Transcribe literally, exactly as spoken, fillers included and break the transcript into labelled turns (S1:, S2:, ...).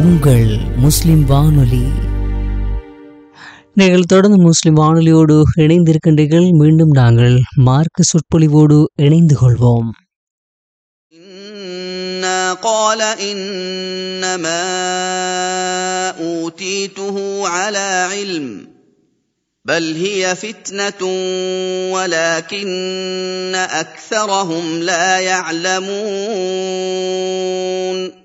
S1: உங்கள் முஸ்லிம் வானொலி. நீங்கள் தொடர்ந்து முஸ்லிம் வானொலியோடு இணைந்திருக்கின்றீர்கள். மீண்டும் நாங்கள் மார்க்க சொற்பொழிவோடு இணைந்து கொள்வோம்.
S2: قال إنما أوتيته على علم بل هي فتنة ولكن أكثرهم لا يعلمون